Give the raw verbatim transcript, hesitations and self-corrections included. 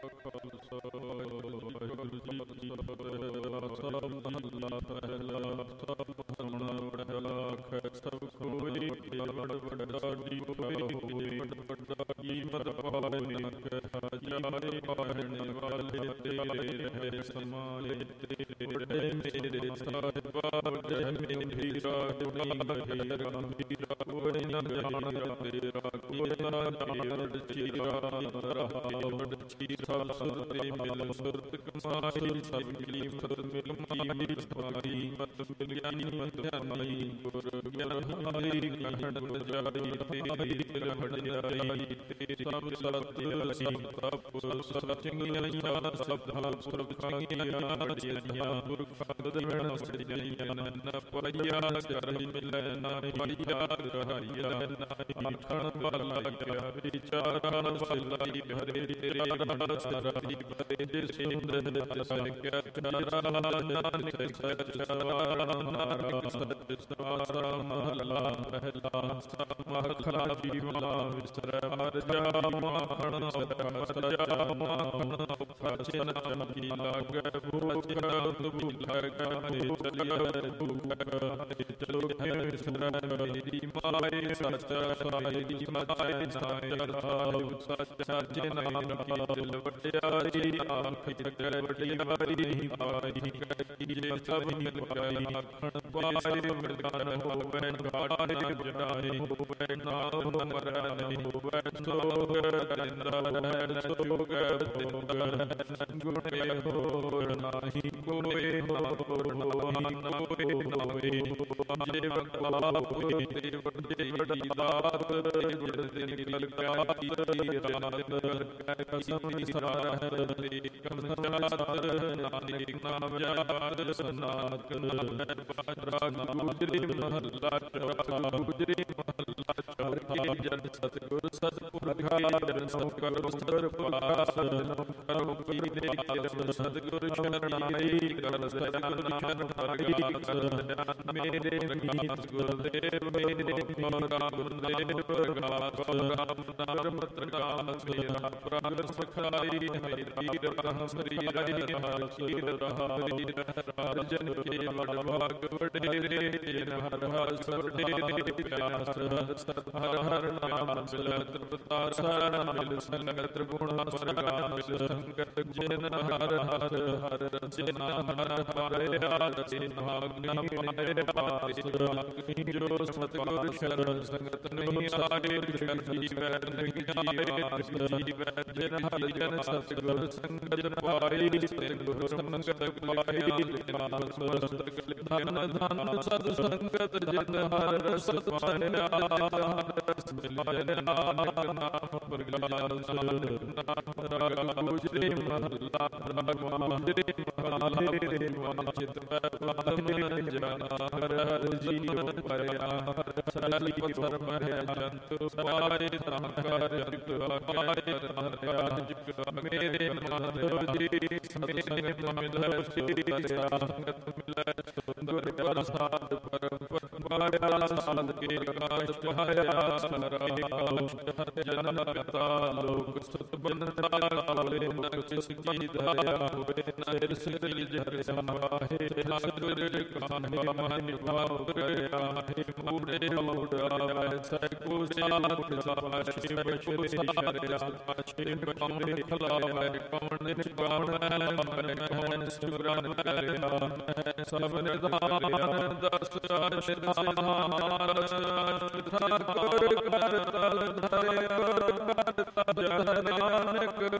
ਖਾਲਸਾ ਵਾਹਿਗੁਰੂ ਜੀ ਕੀ ਫਤਿਹ। ਸਭ ਮਹੱਲਾ ਪਹਿਲਾ। ਸਭ ਸੁਣਾ ਵਡਿਆ ਆਖੈ ਸਭ ਕੋਈ, ਵਡ ਵੱਡਾ ਦੀਪ ਹੋਵੇ ਵੱਡਾ ਕੀਮਤ ਪਾਵੇ। ਜਾਏ ਪਾਹਣੇ ਵਾਲੇ ਤੇਰੇ ਰਹੇ ਸਮਾਏ, ਵੱਡੇ ਮੇਰੇ ਸਾਹਿਬਾ ਵੱਡੇ ਮੇਰੀ ਰਾਗੁਣੀ ਰਹੇ ਰਾਮੀਰਾ। ਕੋਈ ਨਾ ਜਾਣ ਤੇਰਾ ਕੋਈ ਨਾ ਜਾਣ ਚੀਰਾ ਰਹਾਉ। ਸਭ ਸੁਰਤੇ ਮਿਲ ਸੁਰਤ ਕਮਾਈ, ਸਭ ਮਿਲੀ ਮਤ ਮਿਲ ਮਾਈ ਸਮਾਈ। ਮਤ ਮਿਲਿਆਨੀ ਮਤ ਧਿਆਨੀ ਗੁਰ ਗਿਆਨੀ, ਕਹਿਣ ਜਾਈ ਤੇਰੀ ਦਿਲ ਵਡਿਆਈ। ਸਭ ਸਤ ਅਸੀਂ ਤਪ ਸਭ ਚੰਗਿਆਈਆਂ, ਸਭ ਸੁਰਖਾਈਆਂ ਰਚੀਆਂ। ਪੁਰਖਾਂ ਦੇਣ ਸਜਈਆਂ ਨਾ ਪਾਈਆ, ਚਰਨ ਮਿਲੈ ਨਾ ਪਾਈਆ ਰਹਾਈਆ। ਆਖਣ ਵਾਲਾ ਕਿਆ ਵਿਚਾਰਾ, ਸਲਾਈ ਹਰੇ ਤੇਰਾ ਸਾਰੀ ਬਰੇ। ਜਿਸ ਸਿੰਧ ਜਸਨ ਕਿਆ ਚਾਰਾ, ਨਾਨਕ ਸਚ ਸਵਾਰਾ ਮਾਰਾ। ਸਚ ਸਵਾਰਾ ਮਹਲਾ ਪਹਿਲਾ। ਮਹਲਾ ਜੀਵਨਾ ਵਿਸਰੈ ਹਰ ਜਾ, ਮਾਖਣ ਸਦਾ ਸਜਾ ਮਾਖਣ। ਫਚਨ ਚਮਕੀ ਲਾਗੈ ਭੂਖ, ਭੂਖ ਲਾਗੈ ਚਲਿਆ ਭੂਖ। ਚਲੋ ਕੇ ਵਿਸਰੈ ਮੇਰੀ ਮਾਏ, ਸੱਚਾ ਸਾਈ ਦੀ ਮਾਏ ਸਾਈ ਰਹਾਉ। ਸੱਚ ਸਾਚੇ ਨਾਮ ਕੀ ਦਿਲ ਵਡਿਆਈ, ਆਖ ਕੈ ਵਡਿਆਈ ਨਹੀਂ ਪਾਈ। ਕੀਜੇ ਸਭ ਮਿਲ ਪਾਈ, ਆਖਣ ਪਾਏ ਵਰਦਾਨ ਹੋਵੈ। ਘਾਟੇ ਜੜਾਏ ਹੋਵੈ, ਨਾਮ ਮਰੈ ਨਹੀਂ ਹੋਵੈ। ਸੋਗ ਕਰਿੰਦਾ ਰਹਿ ਸੋਗ ਭੋਗ, ਗੁਣੇ ਹੋਰ ਨਾਹੀ ਕੋਏ। ਹੋਰ ਹੋਆ ਨਾ ਕੋਏ ਨਾਵੇ, ਜੇ ਵਕਵਾ ਹੋਏ ਤੇ ਵੱਡੇ ਵੱਡੀ ਦਾਤ। ਜੜਦੇ ਨਿਕਲ ਪਿਆਤੀ ਰਾਤ, ਕਸਮ ਨਿਸਾਰ ਹੈ ਤੇ ਕਮਜਾਤ। ਨਾਨਕ ਨਾਮ ਯਾਦ ਸਨਾਤਨ, ਰਾਗ ਗੁਜਰੀ ਮਹੱਲਾ ਚੌਥਾ। ਗੁਜਰੀ ਮਹੱਲਾ ਚੌਥਾ। ਜਨ ਸਤਿਗੁਰ ਸਤਿਪੁਰਖਾ, ਜਨ ਸੋ ਕਰੋ ਸਰ ਪਾਸ। ਕਰੋ ਪੀਨੇ ਕਿਰਮ ਸਤਿਗੁਰ ਸ਼ਰਨਾਈ, ਕਰ ਸਜਨ ਨਾਮ ਹਰਿ। ਮੇਰੇ ਮੀਤ ਗੁਰਦੇਵ ਮੇਰੇ ਮੋਰਾ ਗੁਰਦੇਵ। ਗਾਸ ਰਾਮ ਨਾਮ ਤ੍ਰਿਕਾਸ, ਮੇਰਾ ਪ੍ਰਾਨ ਸਖਾਈ। ਹਰਿ ਤੀਰ ਹਮਰੀ ਰਹੀ ਹਰਿ ਸੀਰ ਰਹਾਈ। ਰਾਜਨ ਕੇ ਵਡ ਭਾਗ ਵਡੇਰੇ, ਜਿਨ ਹਰ ਹਸ ਵਡੇਰੇ ਪਿਆਸ। ਹਰ ਹਰ ਨਾਮ ਮਿਲਤ ਪ੍ਰਤਾਰ, ਸਾਰਾ ਮਿਲ ਸੰਗਤ ਗੁਣ ਪ੍ਰਗਾਸ। ਸੰਗਤ ਜਿਨ ਹਰ ਹਰ ਹਰ ਰਚੇ, ਨਾਮ ਹਰ ਪਾਇਆ ਰਚੇ। ਨਾਗਨੀ ਮਾਰੇ ਪਾਸ, ਜੋ ਸਤਿਗੁਰ ਸ਼ਰਨ ਸੰਗਤ ਨਹੀਂ ਆਏ। ਜੀਵੈ ਨਹੀਂ ਜੀਵਾਸ, ਜੀਵੈ ਜਿਨ ਹਰਿ ਜਨ ਸਤਿਗੁਰ ਸੰਗਤ ਪਾਈ। ਸਤਿਗੁਰ ਸੰਗਤ ਪਾਈ ਲਿਖਾਸ, ਧਨ ਧਨ ਸਤ ਸੰਗਤ ਜਿਨ ਹਰਿ ਰਸ ਪਾਇਆ। ਰਸ ਮਿਲਿਆ ਨਾਨਕ ਨਾਮ ਪ੍ਰਗਾਸ। ਨਾਮ ਗੁਜਰੀ ਮਹੱਲਾ। ਗੁਜਰੀ ਮਹੱਲਾ। ਚਿਤ ਪੈ ਪਦਮ ਜਾਨਾ, ਹਰਿ ਹਰਿ ਜੀਵ ਭਰਿਆ। ਸਲੀ ਪਥਰ ਮਹਿ ਜੰਤੁ ਪਾਏ, ਤਾਂ ਕਰ ਪਾਏ ਤਾਂ ਮੇਰੇ ਮਨ ਜੀ। ਸਤਿਸੰਗ ਮਿਲੈ ਸੁਧਿਆ, ਸੰਗਤ ਮਿਲੈ ਸੁੰਦਰ ਪ੍ਰਸਾਦ। ਪਰਮ ਪਾਇਆ ਸਾਧ ਕੇ ਆਕਾਸ਼ ਪਾਇਆ। ਸਰਾਉ ਜਨਮ ਪਿਤਾ ਲੋਕ ਸੁਤ ਬੰਧਾ, ਕਾਲੇ ਨਕਸ਼ ਕੀ ਦਇਆ ਹੋਵੇ। ਨਹਿਰ ਸਿਰ ਜਰ ਸਮਾਹੇ, ਸਤਿਗੁਰ ਕਾਹਨ ਮਨ ਭਾਉ ਕਰਿਆ। ਮੂੜੇ ਮੂੜ ਆਵੈ ਸੈ ਕੋ ਸਾਲ, ਪਾਛੇ ਬਚੋ ਸਾਰਿਆ। ਪਾਛੇ ਬਚਾਉਣੇ ਖਲਾਵੈ ਕੌਣ ਨਿਚਾਵੈ, ਮਨ ਕੌਣ ਸੁਗਰਾਵੈ। ਮੈਂ ਸਭ ਨਿਧਾਨ ਦਸ ਅਸ਼ਨਾਨ, ਠਾਕੁਰ ਕਰ ਤਲ ਧਰਿਆ। ਜਨ ਨਾਨਕ